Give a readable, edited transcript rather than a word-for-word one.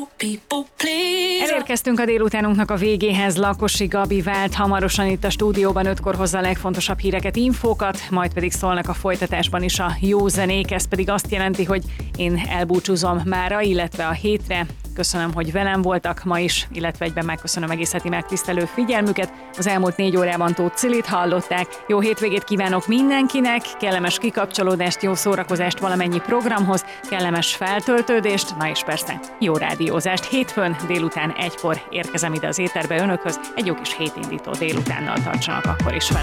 Elérkeztünk a délutánunknak a végéhez. Lakosi Gabi vált hamarosan itt a stúdióban, 5-kor hozza a legfontosabb híreket, infókat, majd pedig szólnak a folytatásban is a jó zenék. Ez pedig azt jelenti, hogy én elbúcsúzom mára, illetve a hétre. Köszönöm, hogy velem voltak ma is, illetve egyben megköszönöm egész heti megtisztelő figyelmüket. Az elmúlt 4 órában Tóth Cilit hallották. Jó hétvégét kívánok mindenkinek, kellemes kikapcsolódást, jó szórakozást valamennyi programhoz, kellemes feltöltődést, na és persze jó rádiózást. Hétfőn délután 1-kor érkezem ide az éterbe önökhöz, egy jó kis hétindító délutánnal tartsanak akkor is velem.